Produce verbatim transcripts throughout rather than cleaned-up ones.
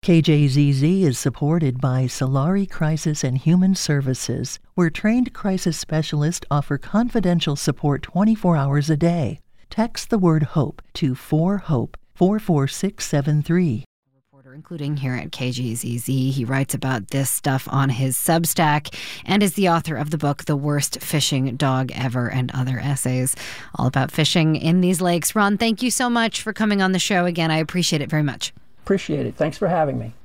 K J Z Z is supported by Solari Crisis and Human Services, where trained crisis specialists offer confidential support twenty-four hours a day. Text the word HOPE to four HOPE four four six seven three. Including here at K J Z Z. He writes about this stuff on his Substack and is the author of the book, The Worst Fishing Dog Ever, and other essays all about fishing in these lakes. Ron, thank you so much for coming on the show again. I appreciate it very much. Appreciate it. Thanks for having me.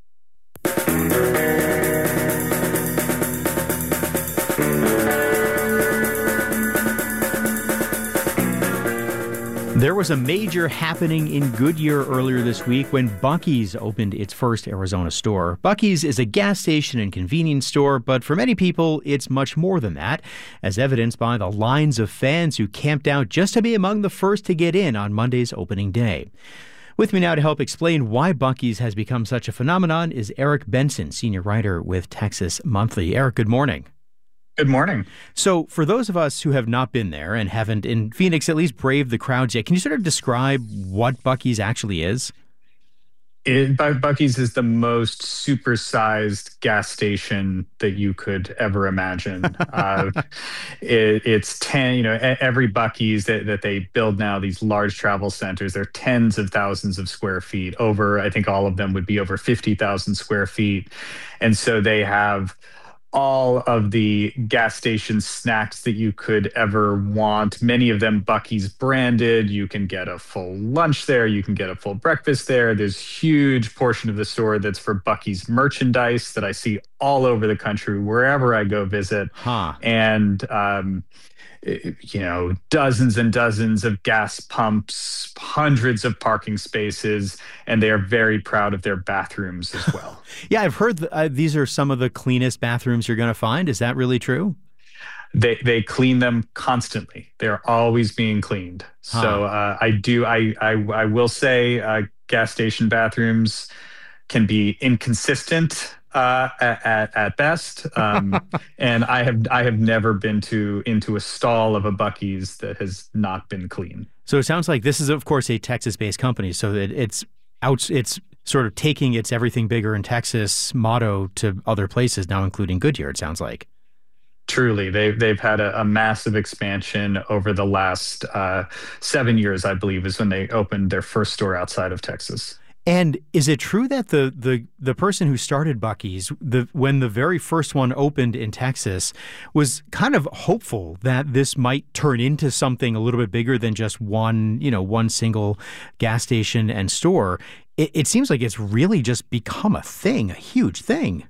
There was a major happening in Goodyear earlier this week when Buc-ee's opened its first Arizona store. Buc-ee's is a gas station and convenience store, but for many people, it's much more than that, as evidenced by the lines of fans who camped out just to be among the first to get in on Monday's opening day. With me now to help explain why Buc-ee's has become such a phenomenon is Eric Benson, senior writer with Texas Monthly. Eric, good morning. Good morning. So for those of us who have not been there and haven't, in Phoenix, at least braved the crowds yet, can you sort of describe what Buc-ee's actually is? It, Buc-ee's is the most supersized gas station that you could ever imagine. uh, it, it's ten, you know, every Buc-ee's that, that they build now, these large travel centers, they're tens of thousands of square feet. Over, I think all of them would be over fifty thousand square feet. And so they have all of the gas station snacks that you could ever want, many of them Buc-ee's branded. You can get a full lunch there. You can get a full breakfast there. There's huge portion of the store that's for Buc-ee's merchandise that I see all over the country, wherever I go visit. Huh. And, um, you know, dozens and dozens of gas pumps, hundreds of parking spaces, and they are very proud of their bathrooms as well. Yeah, I've heard th- uh, these are some of the cleanest bathrooms you're going to find. Is that really true? They they clean them constantly. They're always being cleaned. Huh. So uh, I do. I I, I will say uh, gas station bathrooms can be inconsistent uh, at at best. Um, and I have I have never been to into a stall of a Buc-ee's that has not been clean. So it sounds like this is, of course, a Texas-based company. So it, it's out. It's sort of taking its everything bigger in Texas motto to other places now, including Goodyear, it sounds like. Truly, they've, they've had a, a massive expansion over the last uh, seven years, I believe, is when they opened their first store outside of Texas. And is it true that the the the person who started Buc-ee's, the when the very first one opened in Texas, was kind of hopeful that this might turn into something a little bit bigger than just one, you know, one single gas station and store? It, it seems like it's really just become a thing, a huge thing.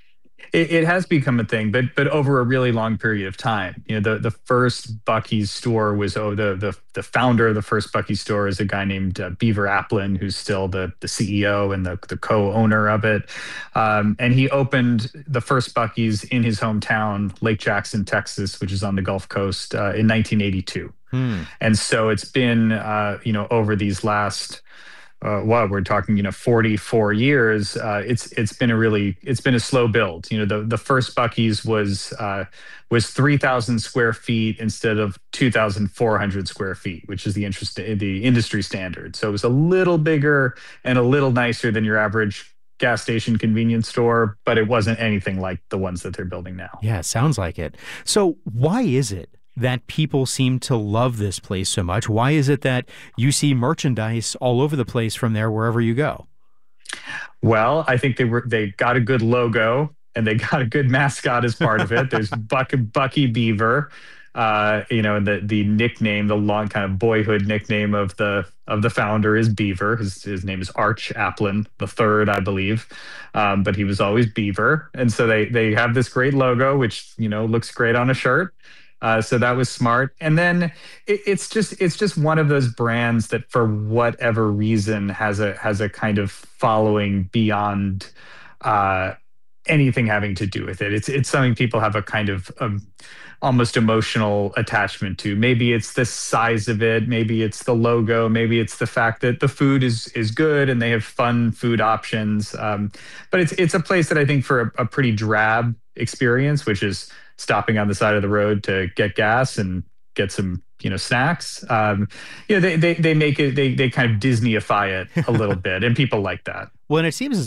It, it has become a thing, but but over a really long period of time. You know, the, the first Buc-ee's store was oh the the the founder of the first Buc-ee's store is a guy named uh, Beaver Applin, who's still the the C E O and the the co-owner of it. Um, and he opened the first Buc-ee's in his hometown, Lake Jackson, Texas, which is on the Gulf Coast, uh, in nineteen eighty-two. Hmm. And so it's been uh, you know over these last. Uh, what we're talking, you know, forty-four years. Uh, it's it's been a really it's been a slow build. You know, the the first Buc-ee's was uh, was three thousand square feet instead of two thousand four hundred square feet, which is the interest the industry standard. So it was a little bigger and a little nicer than your average gas station convenience store, but it wasn't anything like the ones that they're building now. Yeah, it sounds like it. So why is it that people seem to love this place so much? Why is it that you see merchandise all over the place from there wherever you go? Well, I think they were they got a good logo and they got a good mascot as part of it. There's Buck, Bucky Beaver, uh, you know, and the the nickname, the long kind of boyhood nickname of the of the founder is Beaver. His his name is Arch Applin the third, I believe, um, but he was always Beaver. And so they they have this great logo, which you know looks great on a shirt. Uh, so that was smart. And then it, it's just it's just one of those brands that for whatever reason has a has a kind of following beyond uh, anything having to do with it. It's it's something people have a kind of um, almost emotional attachment to. Maybe it's the size of it, maybe it's the logo, maybe it's the fact that the food is is good and they have fun food options. Um, but it's it's a place that I think for a, a pretty drab experience, which is stopping on the side of the road to get gas and get some, you know, snacks. Um, you know, they, they, they make it, they, they kind of Disneyify it a little bit, and people like that. Well, and it seems as